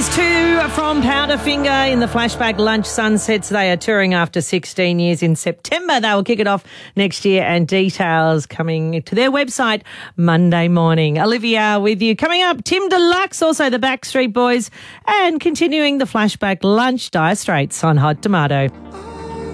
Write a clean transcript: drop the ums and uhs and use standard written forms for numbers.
These two from Powderfinger in the Flashback Lunch Sunsets. They are touring after 16 years in September. They will kick it off next year, and details coming to their website Monday morning. Olivia with you. Coming up, Tim Deluxe, also the Backstreet Boys, and continuing the Flashback Lunch, Dire Straits on Hot Tomato.